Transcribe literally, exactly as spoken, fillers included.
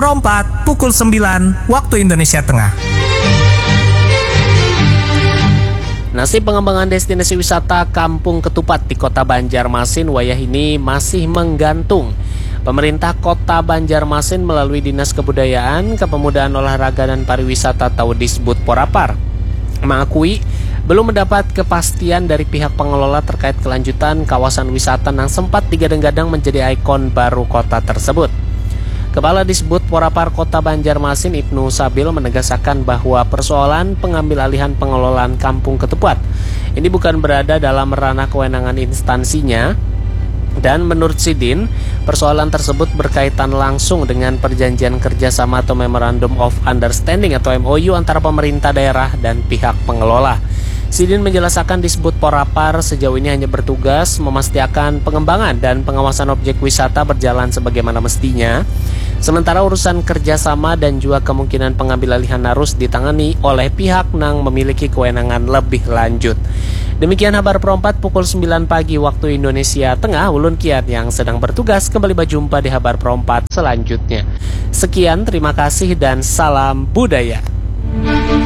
seperempat pukul sembilan waktu Indonesia Tengah. Nasib pengembangan destinasi wisata Kampung Ketupat di Kota Banjarmasin wayah ini masih menggantung. Pemerintah Kota Banjarmasin melalui Dinas Kebudayaan, Kepemudaan Olahraga dan Pariwisata atau Disbud Porapar mengakui belum mendapat kepastian dari pihak pengelola terkait kelanjutan kawasan wisata yang sempat digadang-gadang menjadi ikon baru kota tersebut. Kepala Disbud Porapar Kota Banjarmasin Ibnu Sabil menegaskan bahwa persoalan pengambil alihan pengelolaan Kampung Ketupat ini bukan berada dalam ranah kewenangan instansinya. Dan menurut Sidin, persoalan tersebut berkaitan langsung dengan perjanjian kerjasama atau Memorandum of Understanding atau M O U antara pemerintah daerah dan pihak pengelola. Sidin menjelaskan Disbud Porapar sejauh ini hanya bertugas memastikan pengembangan dan pengawasan objek wisata berjalan sebagaimana mestinya. Sementara urusan kerjasama dan juga kemungkinan pengambil alihan harus ditangani oleh pihak yang memiliki kewenangan lebih lanjut. Demikian kabar Perempat pukul sembilan pagi waktu Indonesia Tengah. Ulun Kiat yang sedang bertugas kembali berjumpa di kabar Perempat selanjutnya. Sekian, terima kasih dan salam budaya.